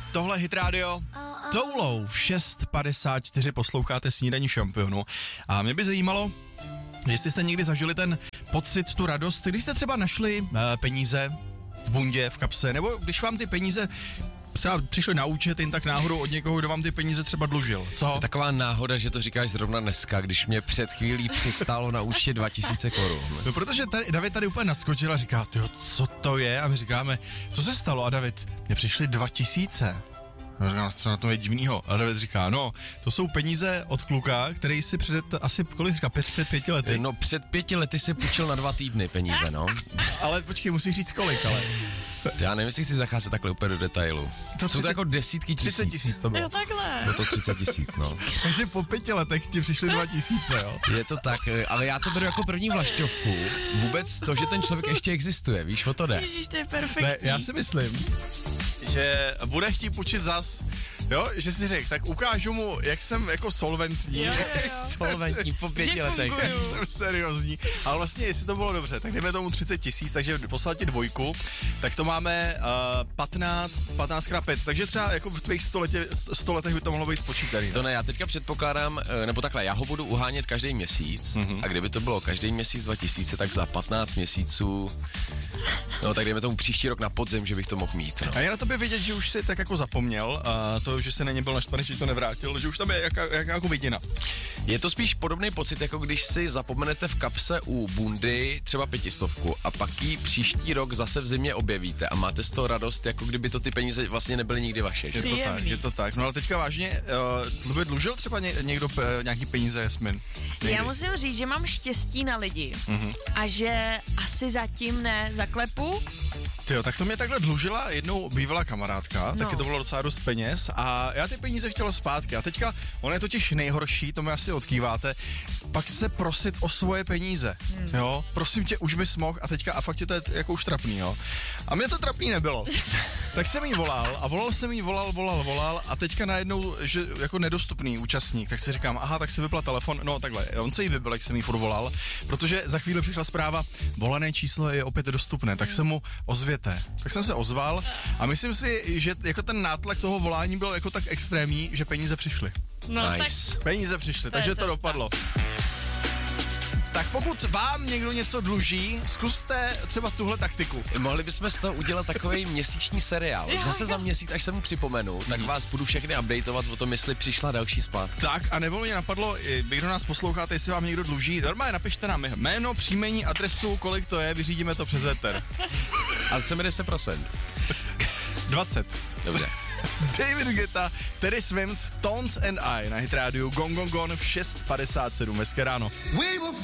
tohle Hit Radio. Toulou v 6:54 posloucháte Snídaní šampionu. A mě by zajímalo, jestli jste někdy zažili ten pocit, tu radost, když jste třeba našli peníze v bundě, v kapse, nebo když vám ty peníze třeba přišli na účet jen tak náhodou od někoho, kdo vám ty peníze třeba dlužil. Co? Je taková náhoda, že to říkáš zrovna dneska, když mě před chvílí přistálo na účtě 2000 korun. No protože David tady úplně naskočil a říká, tyjo, co to je? A my říkáme, co se stalo? A David, mně přišli 2000. A říkám, co na tom je divnýho? A David říká, no, to jsou peníze od kluka, který si před asi, kolik říká, před 5 lety. No před 5 lety si půjčil na 2 týdny peníze, no. Ale počkej, musíš říct kolik, ale. Já nevím, jestli chci zacházet takhle úplně do detailu. Jsou to jako desítky tisíc. 30 000 to bylo. Jo, takhle. Bylo to 30 000, no. Takže po 5 letech ti přišli 2000, jo? Je to tak, ale já to beru jako první vlašťovku. Vůbec to, že ten člověk ještě existuje, víš, o to jde. Ježíš, to je perfektní. Ne, já si myslím, že bude chtít půjčit zas, jo, že si řekl, tak ukážu mu, jak jsem jako solventní. Jo. Solventní po 5 Že letech, funguju. jak jsem seriózní. Ale vlastně, jestli to bylo dobře, tak dejme tomu 30 000, takže poslal ti 2, tak to máme 15x5, takže třeba jako v tvých 100 letech by to mohlo být spočítaný. To ne, já teďka předpokládám, nebo takhle, já ho budu uhánět každý měsíc a kdyby to bylo každý měsíc 2000, tak za 15 měsíců, no tak dejme tomu příští rok na podzim, že bych to mohl mít. No. A je na tobě vidět, že už si tak jako zapomněl, a to, že se na ně byl naštvaný, že to nevrátil, že už tam je jako vidina. Je to spíš podobný pocit, jako když si zapomenete v kapse u bundy třeba 500 a pak ji příští rok zase v zimě objevíte a máte z toho radost, jako kdyby to ty peníze vlastně nebyly nikdy vaše. Je to tak, Příjemný. je to tak. No ale teďka vážně, by dlužil třeba někdo nějaký peníze, Jasmin? Někdy. Já musím říct, že mám štěstí na lidi a že asi zatím ne zaklepu. Tyjo, tak to mě takhle dlužila jednou bývalá kamarádka, taky to bylo docela dost peněz a já ty peníze chtěla zpátky a teďka, ono je totiž nejhorší, to mi asi odkýváte, pak se prosit o svoje peníze, jo, prosím tě, už bys mohl a fakt je to jako už trapný, jo. A mě to trapný nebylo. Tak jsem jí volal a volal a teďka najednou, že jako nedostupný účastník, tak si říkám, aha, tak si vypla telefon, no takhle, on se jí vybil, jak jsem jí furt volal, protože za chvíli přišla zpráva, volané číslo je opět dostupné, tak se mu ozvěte. Tak jsem se ozval a myslím si, že jako ten nátlak toho volání byl jako tak extrémní, že peníze přišly. No Nice. tak Peníze přišly, To je takže to cesta. dopadlo. Tak pokud vám někdo něco dluží, zkuste třeba tuhle taktiku. Mohli bychom z toho udělat takový měsíční seriál. Jo, Zase jo. za měsíc, až se mu připomenu, tak vás budu všechny updateovat o tom, jestli přišla další zpátka. Tak a nebo mě napadlo, vy, kdo nás posloucháte, jestli vám někdo dluží, normálně napište nám jméno, příjmení, adresu, kolik to je, vyřídíme to přes éter. Ale chceme 10%. 20. Dobře. David Guetta, Teddy Swims, Tones and I na Hit Radio Gong Gong Gone v 6:57 hezké ráno.